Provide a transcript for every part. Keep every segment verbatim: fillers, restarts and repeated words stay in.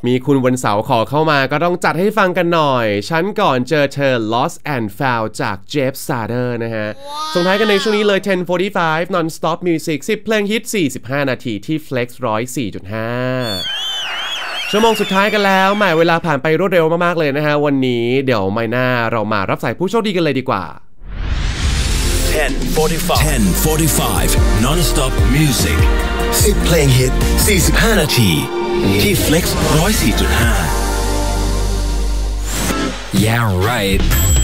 มีคุณวันเสาร์ขอเข้ามาก็ต้องจัดให้ฟังกันหน่อยฉันก่อนเจอเธอ Lost and Found จาก Jeff Sarter นะฮะ wow. ส่งท้ายกันในช่วงนี้เลย ten forty-five non-stop music สิบเพลงฮิตสี่สิบห้านาทีที่ Flex หนึ่งศูนย์สี่จุดห้า ชั่วโมงสุดท้ายกันแล้วแหมเวลาผ่านไปรวดเร็วมากๆเลยนะฮะวันนี้เดี๋ยวไม่น่าเรามารับสายผู้โชคดีกันเลยดีกว่า ten forty-five ten forty-five non-stop music สิบเพลงฮิตสี่สิบห้านาทีที่ Flex หนึ่งศูนย์สี่จุดห้า Yeah right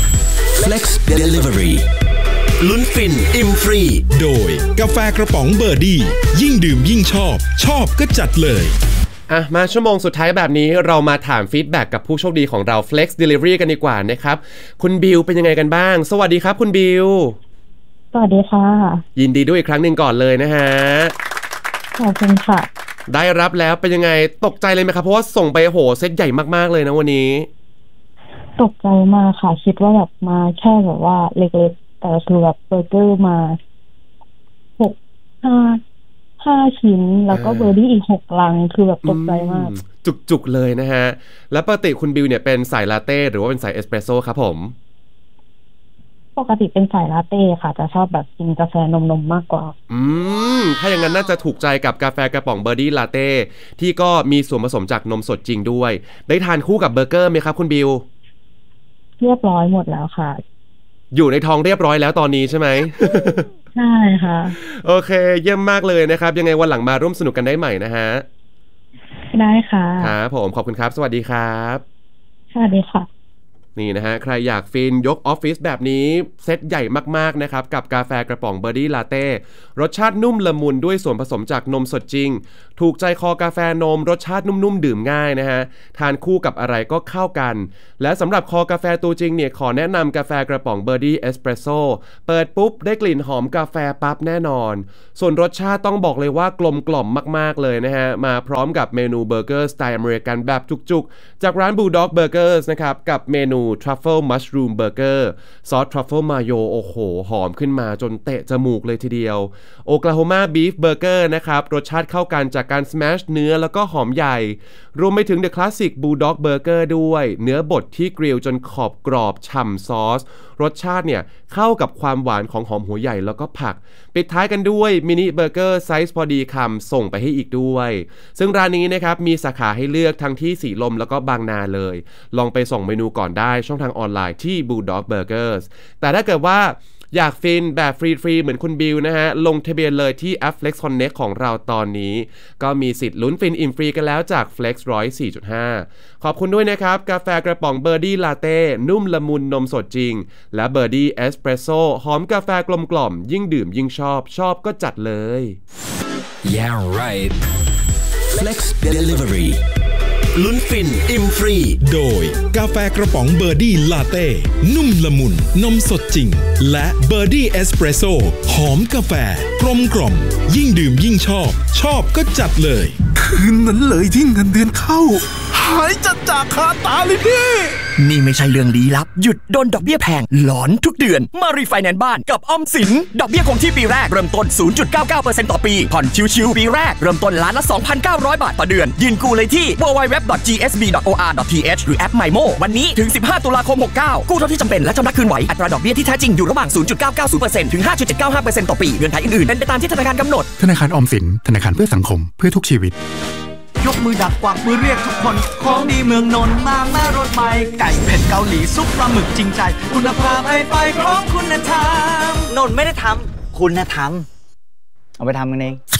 Flex Delivery ลุ้นฟินอิ่มฟรีโดยกาแฟกระป๋องเบอร์ดี้ยิ่งดื่มยิ่งชอบชอบก็จัดเลยอ่ะมาชั่วโมงสุดท้ายแบบนี้เรามาถามฟีดแบ็กกับผู้โชคดีของเรา Flex Delivery กันดีกว่านะครับคุณบิวเป็นยังไงกันบ้างสวัสดีครับคุณบิวสวัสดีค่ะยินดีด้วยอีกครั้งหนึ่งก่อนเลยนะฮะขอบคุณค่ะได้รับแล้วเป็นยังไงตกใจเลยไหมครับเพราะว่าส่งไปโหเซตใหญ่มากๆเลยนะวันนี้ตกใจมากค่ะคิดว่าแบบมาแค่แบบว่าเล็กๆแต่คือแบบเบอร์เกอร์มาหกห้าห้าชิ้นแล้วก็เบอร์ดี้อีกหกลังคือแบบตกใจมากจุกๆเลยนะฮะแล้วปกติคุณบิวเนี่ยเป็นสายลาเต้หรือว่าเป็นสายเอสเปรสโซ่ครับผมปกติเป็นสายลาเต้ค่ะจะชอบแบบกินกาแฟนมๆมากกว่าอืมถ้าอย่างนั้นน่าจะถูกใจกับกาแฟกระป๋องเบอร์ดี้ลาเต้ที่ก็มีส่วนผสมจากนมสดจริงด้วยได้ทานคู่กับเบอร์เกอร์ไหมครับคุณบิวเรียบร้อยหมดแล้วค่ะอยู่ในท้องเรียบร้อยแล้วตอนนี้ใช่ไหมใช่ค่ะโอเคเยี่ยมมากเลยนะครับยังไงวันหลังมาร่วมสนุกกันได้ใหม่นะฮะได้ค่ะครับผมขอบคุณครับสวัสดีครับสวัสดีค่ะนี่นะฮะใครอยากฟินยกออฟฟิศแบบนี้เซตใหญ่มากๆนะครับกับกาแฟกระป๋องเบอร์ดี้ลาเต้รสชาตินุ่มละมุนด้วยส่วนผสมจากนมสดจริงถูกใจคอกาแฟนมรสชาตินุ่มๆดื่มง่ายนะฮะทานคู่กับอะไรก็เข้ากันและสำหรับคอกาแฟตัวจริงเนี่ยขอแนะนำกาแฟกระป๋องเบอร์ดี้เอสเปรสโซ่เปิดปุ๊บได้กลิ่นหอมกาแฟปั๊บแน่นอนส่วนรสชาติต้องบอกเลยว่ากลมกล่อมมากๆเลยนะฮะมาพร้อมกับเมนูเบอร์เกอร์สไตล์อเมริกันแบบจุกๆจากร้าน Bulldog Burgers นะครับกับเมนูTruffle Mushroom Burger ซอส Truffle Mayo โอ้โหหอมขึ้นมาจนเตะจมูกเลยทีเดียว Oklahoma Beef Burger นะครับรสชาติเข้ากันจากการ smash เนื้อแล้วก็หอมใหญ่รวมไปถึง The Classic Bulldog Burger ด้วยเนื้อบดที่กริลจนขอบกรอบฉ่ำซอสรสชาติเนี่ยเข้ากับความหวานของหอมหัวใหญ่แล้วก็ผักปิดท้ายกันด้วยมินิเบอร์เกอร์ไซส์พอดีคำส่งไปให้อีกด้วยซึ่งร้านนี้นะครับมีสาขาให้เลือกทั้งที่สีลมแล้วก็บางนาเลยลองไปส่งเมนูก่อนได้ช่องทางออนไลน์ที่ Bulldog Burgers แต่ถ้าเกิดว่าอยากฟินแบบฟรีๆเหมือนคุณบิวนะฮะลงทะเบียนเลยที่แอป Flex Connect ของเราตอนนี้ก็มีสิทธิ์ลุ้นฟินอิ่มฟรีกันแล้วจาก Flex หนึ่งศูนย์สี่จุดห้า ขอบคุณด้วยนะครับกาแฟกระป๋องเบอร์ดี้ลาเต้นุ่มละมุนนมสดจริงและเบอร์ดี้เอสเปรสโซ่หอมกาแฟกลมกล่อมยิ่งดื่มยิ่งชอบชอบก็จัดเลย Yeah right Flex Deliveryลุ้นฟินอิ่มฟรีโดยกาแฟกระป๋องเบอร์ดี้ลาเต้นุ่มละมุนนมสดจริงและเบอร์ดี้เอสเปรสโซ่หอมกาแฟกลมกล่อมยิ่งดื่มยิ่งชอบชอบก็จัดเลยคืนนั้นเลยที่เงินเดือนเข้าหายจัดจากคาตาเลยพี่นี่ไม่ใช่เรื่องลี้ลับหยุดโดนดอกเบี้ยแพงหลอนทุกเดือนมารีไฟแนนซ์บ้านกับออมสินดอกเบี้ยคงที่ปีแรกเริ่มต้น ศูนย์จุดเก้าเก้าเปอร์เซ็นต์ ต่อปีผ่อนชิวๆปีแรกเริ่มต้นล้านละ สองพันเก้าร้อย บาทต่อเดือนยืนกู้เลยที่ ดับเบิลยู ดับเบิลยู ดับเบิลยู ดอท จี เอส บี ดอท โอ อาร์ ดอท ที เอช หรือแอป MyMo วันนี้ถึงสิบห้าตุลาคมหกเก้ากู้เท่าที่จำเป็นและชำระคืนไหวอัตราดอกเบี้ยที่แท้จริงอยู่ระหว่าง ศูนย์จุดเก้าเก้าศูนย์เปอร์เซ็นต์ ถึง ห้าจุดเจ็ดเก้าห้าเปอร์เซ็นต์ ต่อปีเงื่อนไขอื่นๆเป็นไปตามที่ธนาคารกำหนดธนาคารออมสินธนาคารเพื่อสังคมเพื่อทุกชีวิตยกมือดักกวักมือเรียกทุกคนของดีเมืองนนท์มาแม่รถใหม่ไก่เผ็ดเกาหลีซุปปลาหมึกจริงใจคุณภาพให้ไปพร้อมคุณธรรมนนท์ไม่ได้ทำคุณธรรมเอาไปทำกันเอง